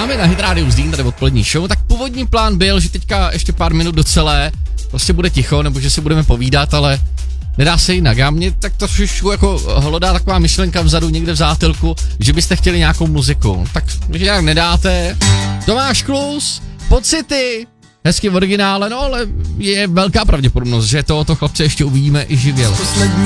vámi na Hit Radio Zlín, tady odpolední show, tak původní plán byl, že teďka ještě pár minut do celé prostě bude ticho, nebo že si budeme povídat, ale nedá se jinak. Já mě tak trošku jako hlodá taková myšlenka vzadu někde v zátylku, že byste chtěli nějakou muziku. Tak když nějak nedáte, Tomáš Klus, Pocity, hezky v originále, no ale je velká pravděpodobnost, že tohoto chlapce ještě uvidíme i živěl. Poslední